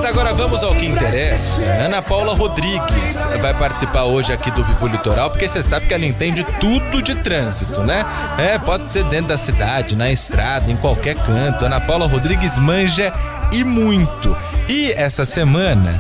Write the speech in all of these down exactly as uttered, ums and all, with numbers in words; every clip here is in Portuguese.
agora vamos ao que interessa. Ana Paula Rodrigues vai participar hoje aqui do Vivo Litoral, porque você sabe que ela entende tudo de trânsito, né? É, pode ser dentro da cidade, na estrada, em qualquer canto. Ana Paula Rodrigues manja e muito. E essa semana,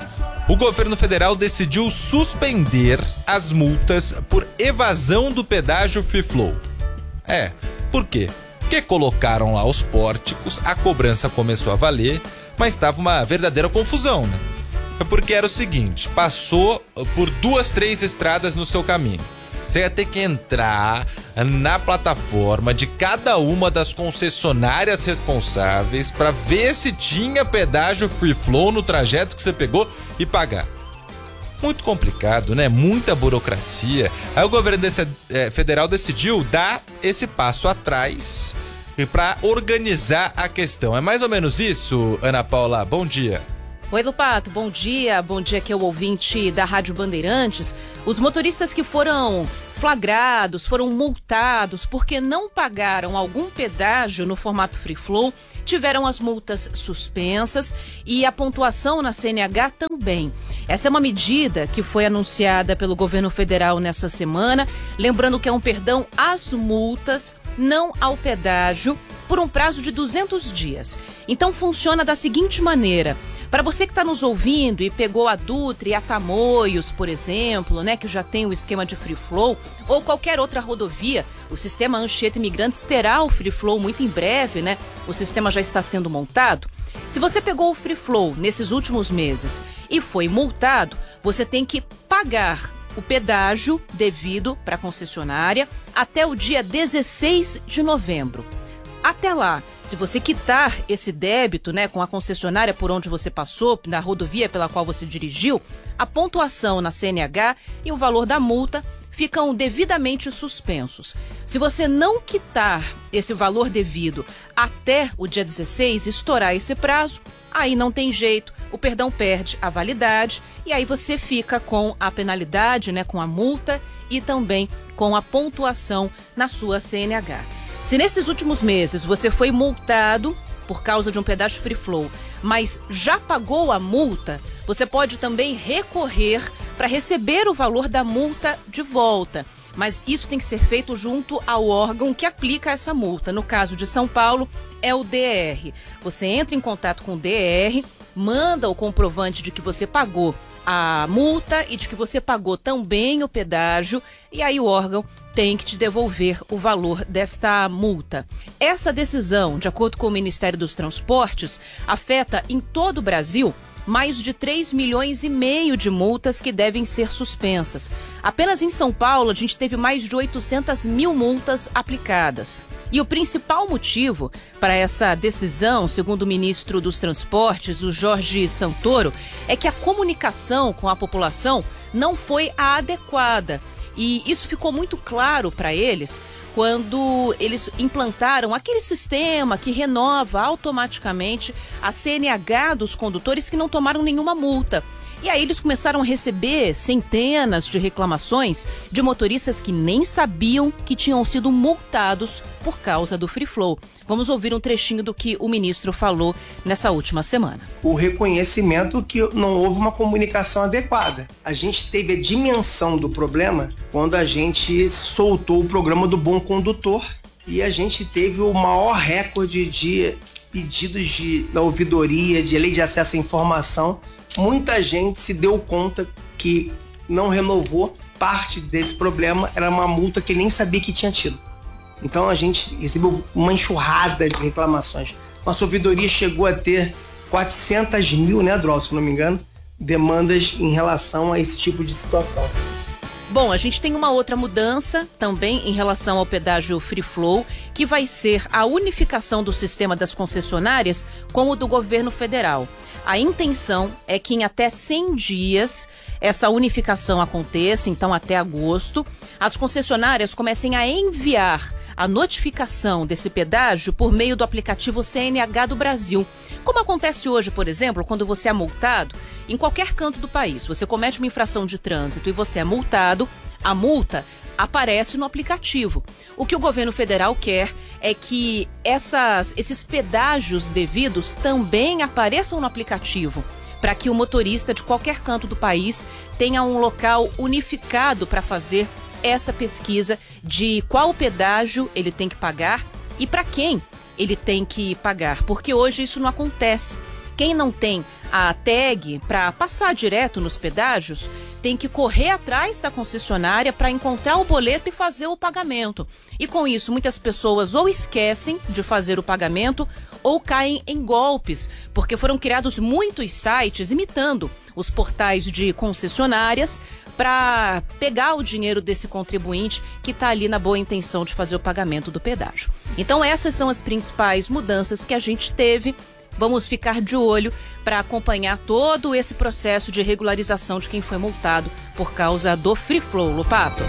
o governo federal decidiu suspender as multas por evasão do pedágio Free Flow. É, por quê? Porque colocaram lá os pórticos, a cobrança começou a valer, mas estava uma verdadeira confusão, né? Porque era o seguinte, passou por duas, três estradas no seu caminho. Você ia ter que entrar na plataforma de cada uma das concessionárias responsáveis para ver se tinha pedágio Free Flow no trajeto que você pegou e pagar. Muito complicado, né? Muita burocracia. Aí o governo desse, é, federal decidiu dar esse passo atrás para organizar a questão. É mais ou menos isso, Ana Paula? Bom dia. Oi, Lupato, bom dia. Bom dia aqui ao ouvinte da Rádio Bandeirantes. Os motoristas que foram flagrados, foram multados porque não pagaram algum pedágio no formato Free Flow, tiveram as multas suspensas e a pontuação na C N H também. Essa é uma medida que foi anunciada pelo governo federal nessa semana, lembrando que é um perdão às multas, não ao pedágio, por um prazo de duzentos dias. Então funciona da seguinte maneira: para você que está nos ouvindo e pegou a Dutra e a Tamoios, por exemplo, né, que já tem o esquema de Free Flow, ou qualquer outra rodovia, o sistema Anchieta Imigrantes terá o Free Flow muito em breve, né? O sistema já está sendo montado. Se você pegou o Free Flow nesses últimos meses e foi multado, você tem que pagar o pedágio devido para a concessionária até o dia dezesseis de novembro. Até lá, se você quitar esse débito, né, com a concessionária por onde você passou, na rodovia pela qual você dirigiu, a pontuação na C N H e o valor da multa ficam devidamente suspensos. Se você não quitar esse valor devido até o dia dezesseis, estourar esse prazo, aí não tem jeito, o perdão perde a validade e aí você fica com a penalidade, né, com a multa e também com a pontuação na sua C N H. Se nesses últimos meses você foi multado por causa de um pedágio Free Flow, mas já pagou a multa, você pode também recorrer para receber o valor da multa de volta. Mas isso tem que ser feito junto ao órgão que aplica essa multa. No caso de São Paulo, é o D R. Você entra em contato com o D R, manda o comprovante de que você pagou a multa e de que você pagou também o pedágio, e aí o órgão tem que te devolver o valor desta multa. Essa decisão, de acordo com o Ministério dos Transportes, afeta em todo o Brasil mais de três milhões e meio de multas que devem ser suspensas. Apenas em São Paulo, a gente teve mais de oitocentas mil multas aplicadas. E o principal motivo para essa decisão, segundo o ministro dos Transportes, o Jorge Santoro, é que a comunicação com a população não foi a adequada. E isso ficou muito claro para eles quando eles implantaram aquele sistema que renova automaticamente a C N H dos condutores que não tomaram nenhuma multa. E aí eles começaram a receber centenas de reclamações de motoristas que nem sabiam que tinham sido multados por causa do Free Flow. Vamos ouvir um trechinho do que o ministro falou nessa última semana. O reconhecimento que não houve uma comunicação adequada. A gente teve a dimensão do problema quando a gente soltou o programa do Bom Condutor e a gente teve o maior recorde de pedidos de, da ouvidoria, de lei de acesso à informação. Muita gente se deu conta que não renovou. Parte desse problema era uma multa que nem sabia que tinha tido. Então a gente recebeu uma enxurrada de reclamações. Nossa ouvidoria chegou a ter quatrocentas mil, né, Drolf, se não me engano, demandas em relação a esse tipo de situação. Bom, a gente tem uma outra mudança também em relação ao pedágio Free Flow, que vai ser a unificação do sistema das concessionárias com o do governo federal. A intenção é que em até cem dias essa unificação aconteça, então até agosto, as concessionárias comecem a enviar a notificação desse pedágio por meio do aplicativo C N H do Brasil. Como acontece hoje, por exemplo, quando você é multado em qualquer canto do país, você comete uma infração de trânsito e você é multado, a multa aparece no aplicativo. O que o governo federal quer é que essas, esses pedágios devidos também apareçam no aplicativo, para que o motorista de qualquer canto do país tenha um local unificado para fazer essa pesquisa de qual pedágio ele tem que pagar e para quem ele tem que pagar, porque hoje isso não acontece. Quem não tem a tag para passar direto nos pedágios tem que correr atrás da concessionária para encontrar o boleto e fazer o pagamento. E com isso, muitas pessoas ou esquecem de fazer o pagamento ou caem em golpes, porque foram criados muitos sites imitando os portais de concessionárias para pegar o dinheiro desse contribuinte que está ali na boa intenção de fazer o pagamento do pedágio. Então essas são as principais mudanças que a gente teve. Vamos ficar de olho para acompanhar todo esse processo de regularização de quem foi multado por causa do Free Flow, Lopato.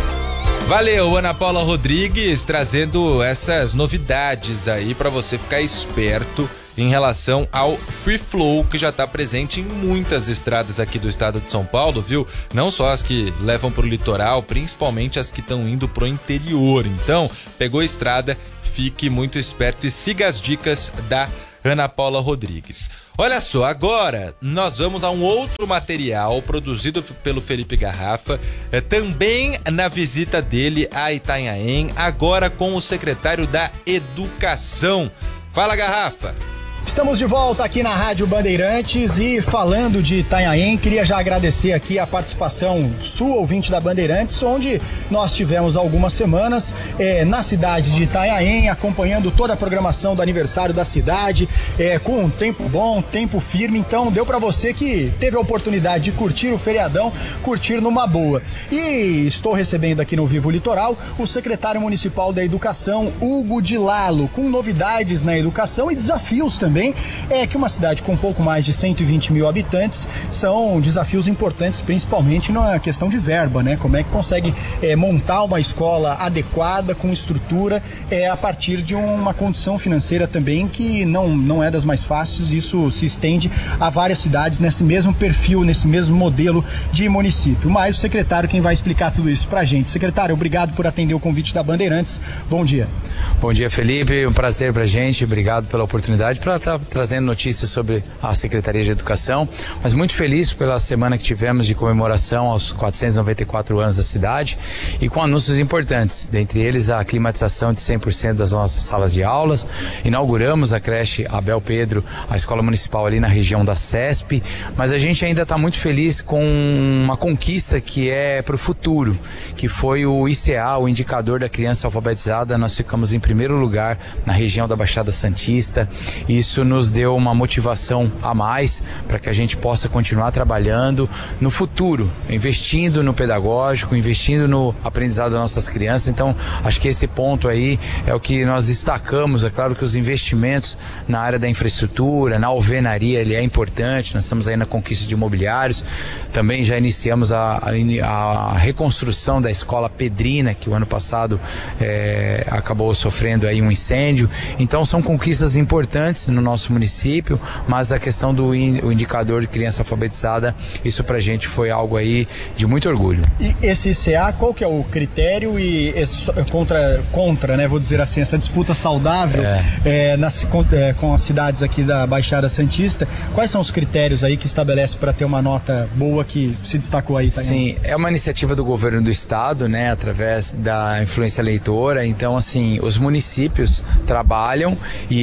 Valeu, Ana Paula Rodrigues, trazendo essas novidades aí para você ficar esperto em relação ao Free Flow, que já está presente em muitas estradas aqui do estado de São Paulo, viu? Não só as que levam para o litoral, principalmente as que estão indo pro interior. Então, pegou a estrada, fique muito esperto e siga as dicas da Ana Paula Rodrigues. Olha só, agora nós vamos a um outro material produzido pelo Felipe Garrafa, é, também na visita dele a Itanhaém, agora com o secretário da Educação. Fala, Garrafa! Estamos de volta aqui na Rádio Bandeirantes e falando de Itanhaém, queria já agradecer aqui a participação sua, ouvinte da Bandeirantes, onde nós tivemos algumas semanas é, na cidade de Itanhaém, acompanhando toda a programação do aniversário da cidade, é, com um tempo bom, tempo firme, então deu para você que teve a oportunidade de curtir o feriadão, curtir numa boa. E estou recebendo aqui no Vivo Litoral o secretário municipal da Educação, Hugo de Lalo, com novidades na educação e desafios também. Também é que uma cidade com um pouco mais de cento e vinte mil habitantes são desafios importantes, principalmente na questão de verba, né? Como é que consegue é, montar uma escola adequada, com estrutura, é, a partir de uma condição financeira também que não, não é das mais fáceis. Isso se estende a várias cidades nesse mesmo perfil, nesse mesmo modelo de município. Mas o secretário quem vai explicar tudo isso pra gente. Secretário, obrigado por atender o convite da Bandeirantes. Bom dia. Bom dia, Felipe. Um prazer pra gente. Obrigado pela oportunidade para estar trazendo notícias sobre a Secretaria de Educação, mas muito feliz pela semana que tivemos de comemoração aos quatrocentos e noventa e quatro anos da cidade e com anúncios importantes, dentre eles a climatização de cem por cento das nossas salas de aulas. Inauguramos a creche Abel Pedro, a escola municipal ali na região da CESP, mas a gente ainda está muito feliz com uma conquista que é para o futuro, que foi o I C A, o Indicador da Criança Alfabetizada. Nós ficamos em primeiro lugar na região da Baixada Santista. Isso nos deu uma motivação a mais para que a gente possa continuar trabalhando no futuro, investindo no pedagógico, investindo no aprendizado das nossas crianças. Então, acho que esse ponto aí é o que nós destacamos. É claro que os investimentos na área da infraestrutura, na alvenaria, ele é importante. Nós estamos aí na conquista de imobiliários. Também já iniciamos a, a, a reconstrução da escola Pedrina, que o ano passado é, acabou sofrendo aí um incêndio. Então, são conquistas importantes no nosso município, mas a questão do in, o indicador de criança alfabetizada, isso pra gente foi algo aí de muito orgulho. E esse I C A, qual que é o critério e é contra, contra, né, vou dizer assim, essa disputa saudável é. É, nas, com, é, com as cidades aqui da Baixada Santista, quais são os critérios aí que estabelece para ter uma nota boa que se destacou aí? Tá? Sim, é uma iniciativa do governo do estado, né, através da influência eleitora. Então, assim, os municípios trabalham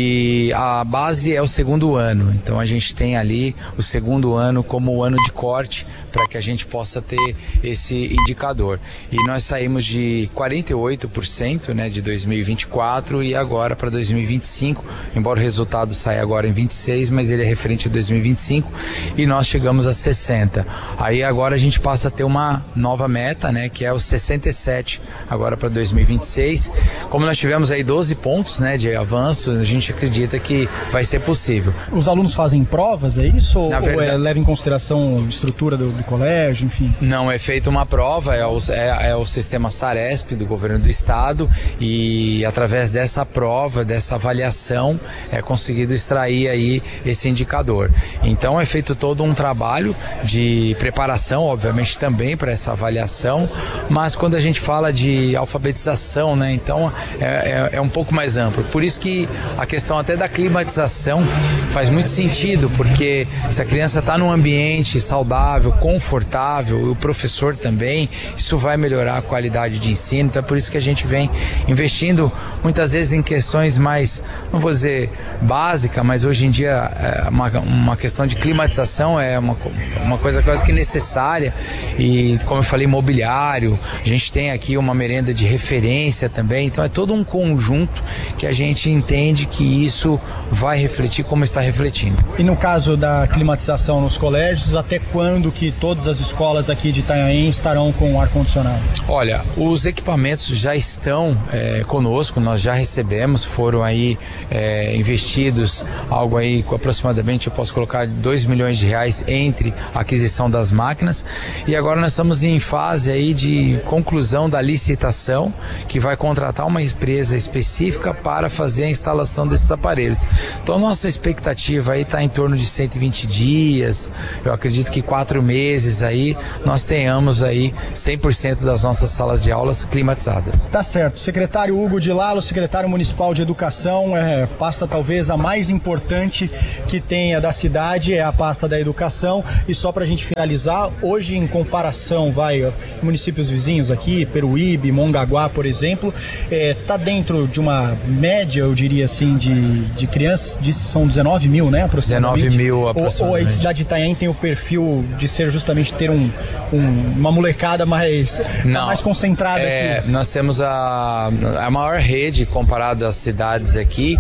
e a base é o segundo ano, então a gente tem ali o segundo ano como o ano de corte para que a gente possa ter esse indicador. E nós saímos de quarenta e oito por cento, né, de dois mil e vinte e quatro e agora para dois mil e vinte e cinco, embora o resultado saia agora em vinte e seis, mas ele é referente a dois mil e vinte e cinco e nós chegamos a sessenta. Aí agora a gente passa a ter uma nova meta, né, que é o sessenta e sete agora para dois mil e vinte e seis. Como nós tivemos aí doze pontos, né, de avanço, a gente acredita que vai vai ser possível. Os alunos fazem provas, é isso? Ou, verdade... ou é, leva em consideração a estrutura do, do colégio, enfim? Não, é feita uma prova, é o, é, é o sistema SARESP do governo do estado, e através dessa prova, dessa avaliação, é conseguido extrair aí esse indicador. Então é feito todo um trabalho de preparação, obviamente também para essa avaliação, mas quando a gente fala de alfabetização, né, então é, é, é um pouco mais amplo. Por isso que a questão até da climatização faz muito sentido, porque se a criança está num ambiente saudável, confortável, e o professor também, isso vai melhorar a qualidade de ensino. Então é por isso que a gente vem investindo muitas vezes em questões mais, não vou dizer básica, mas hoje em dia é uma, uma questão de climatização é uma, uma coisa quase que necessária. E como eu falei, mobiliário, a gente tem aqui uma merenda de referência também, então é todo um conjunto que a gente entende que isso vai refletir como está refletindo. E no caso da climatização nos colégios, até quando que todas as escolas aqui de Itanhaém estarão com ar-condicionado? Olha, os equipamentos já estão é, conosco, nós já recebemos, foram aí é, investidos algo aí com aproximadamente, eu posso colocar dois milhões de reais entre a aquisição das máquinas, e agora nós estamos em fase aí de conclusão da licitação, que vai contratar uma empresa específica para fazer a instalação desses aparelhos. Então nossa expectativa aí está em torno de cento e vinte dias, eu acredito que quatro meses aí nós tenhamos aí cem por cento das nossas salas de aulas climatizadas. Tá certo. Secretário Hugo de Lalo, secretário municipal de educação, é, pasta talvez a mais importante que tenha da cidade, é a pasta da educação. E só para a gente finalizar, hoje em comparação, vai, municípios vizinhos aqui, Peruíbe, Mongaguá, por exemplo, é, tá dentro de uma média, eu diria assim, de, de crianças, disse são dezenove mil, né, aproximadamente? dezenove mil aproximadamente. Ou, ou a cidade de Itanhaém tem o perfil de ser justamente ter um, um, uma molecada mais, Não, mais concentrada é, aqui? Nós temos a, a maior rede comparado às cidades aqui,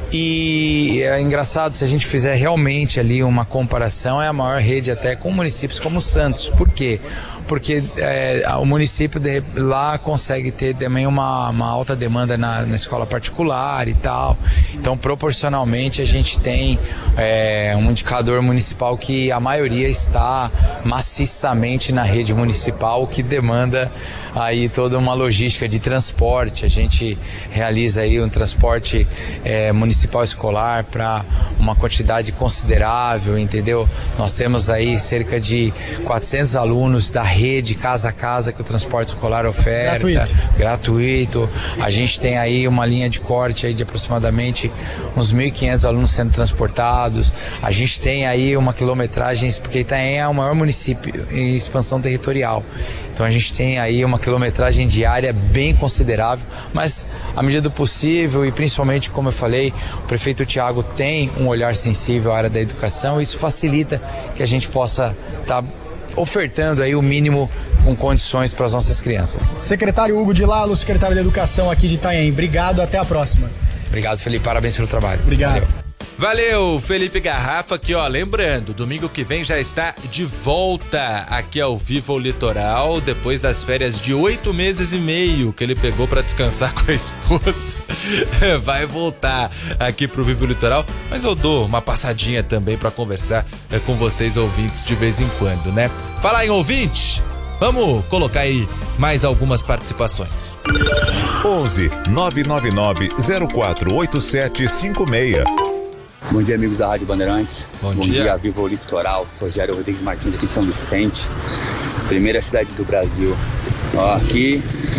e é engraçado, se a gente fizer realmente ali uma comparação, é a maior rede até com municípios como Santos. Por quê? Porque é, o município de, lá consegue ter também uma, uma alta demanda na, na escola particular e tal. Então, proporcionalmente, a gente tem é, um indicador municipal que a maioria está maciçamente na rede municipal, o que demanda aí toda uma logística de transporte. A gente realiza aí um transporte é, municipal escolar para uma quantidade considerável, entendeu? Nós temos aí cerca de quatrocentos alunos da rede casa a casa que o transporte escolar oferta, gratuito. gratuito. A gente tem aí uma linha de corte aí de aproximadamente uns mil e quinhentos alunos sendo transportados. A gente tem aí uma quilometragem, porque Itanhaém é o maior município em expansão territorial. Então a gente tem aí uma quilometragem diária bem considerável, mas à medida do possível, e principalmente, como eu falei, o prefeito Thiago tem um olhar sensível à área da educação, e isso facilita que a gente possa estar tá ofertando aí o mínimo com condições para as nossas crianças. Secretário Hugo de Lalo, secretário de Educação aqui de Itanhaém, obrigado, até a próxima. Obrigado, Felipe, parabéns pelo trabalho. Obrigado. Valeu. Valeu, Felipe Garrafa, que ó, lembrando, domingo que vem já está de volta aqui ao Viva o Litoral, depois das férias de oito meses e meio que ele pegou para descansar com a esposa. Vai voltar aqui pro Viva o Litoral, mas eu dou uma passadinha também para conversar é, com vocês ouvintes de vez em quando, né? Falar em ouvinte, vamos colocar aí mais algumas participações. onze nove nove nove zero quatro oito sete cinco seis. Bom dia, amigos da Rádio Bandeirantes. Bom, Bom dia. dia, Viva o Litoral. Rogério Rodrigues Martins aqui de São Vicente. Primeira cidade do Brasil. Ó, aqui,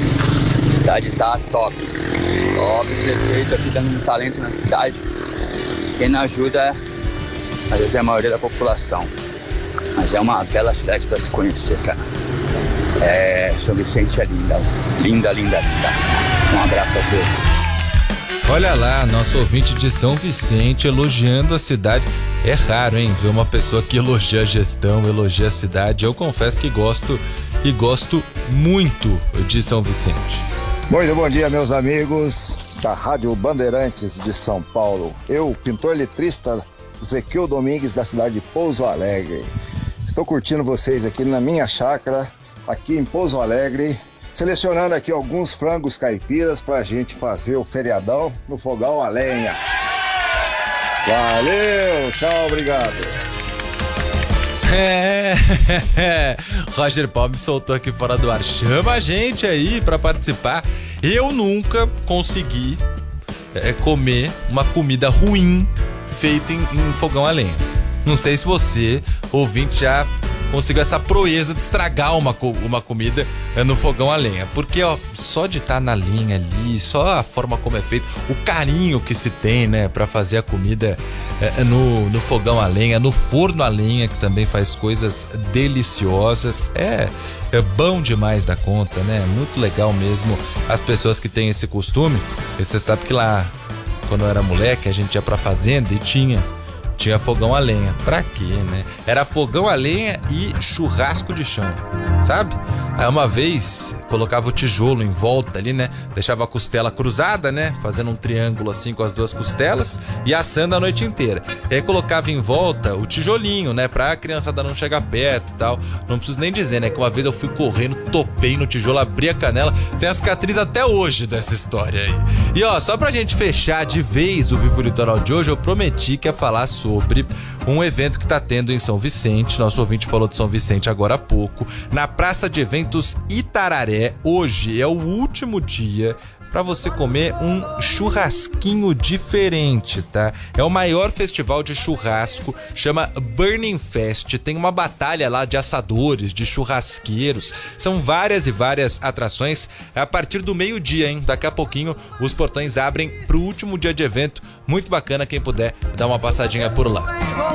a cidade tá top. Top, prefeito aqui dando um talento na cidade. Quem não ajuda, às vezes é a maioria da população. Mas é uma bela cidade para se conhecer, cara. É, São Vicente é linda. Linda, linda, linda. Um abraço a todos. Olha lá, nosso ouvinte de São Vicente elogiando a cidade. É raro, hein, ver uma pessoa que elogia a gestão, elogia a cidade. Eu confesso que gosto e gosto muito de São Vicente. Muito bom dia, meus amigos da Rádio Bandeirantes de São Paulo. Eu, pintor letrista Zequeu Domingues, da cidade de Pouso Alegre. Estou curtindo vocês aqui na minha chácara, aqui em Pouso Alegre, selecionando aqui alguns frangos caipiras pra gente fazer o feriadão no fogão a lenha. Valeu, tchau, obrigado. É, Roger Paul me soltou aqui fora do ar. Chama a gente aí pra participar. Eu nunca consegui é, comer uma comida ruim feita em, em fogão a lenha. Não sei se você, ouvinte, já conseguiu essa proeza de estragar uma, uma comida no fogão a lenha. Porque, ó, só de estar na linha ali, só a forma como é feito, o carinho que se tem, né, pra fazer a comida é, no, no fogão a lenha, no forno a lenha, que também faz coisas deliciosas. É, é bom demais da conta, né? Muito legal mesmo as pessoas que têm esse costume. E você sabe que lá, quando eu era moleque, a gente ia pra fazenda e tinha Tinha fogão a lenha. Pra quê, né? Era fogão a lenha e churrasco de chão, sabe? Aí uma vez colocava o tijolo em volta ali, né? Deixava a costela cruzada, né? Fazendo um triângulo assim com as duas costelas e assando a noite inteira. E aí colocava em volta o tijolinho, né? Pra criançada não chegar perto e tal. Não preciso nem dizer, né? Que uma vez eu fui correndo, topei no tijolo, abri a canela. Tem a cicatriz até hoje dessa história aí. E ó, só pra gente fechar de vez o Vivo Litoral de hoje, eu prometi que ia falar sobre um evento que tá tendo em São Vicente. Nosso ouvinte falou de São Vicente agora há pouco. Na Praça de Eventos Itararé. Hoje é o último dia para você comer um churrasquinho diferente, tá? É o maior festival de churrasco, chama Burning Fest. Tem uma batalha lá de assadores, de churrasqueiros. São várias e várias atrações. É a partir do meio-dia, hein? Daqui a pouquinho os portões abrem pro último dia de evento. Muito bacana, quem puder dar uma passadinha por lá.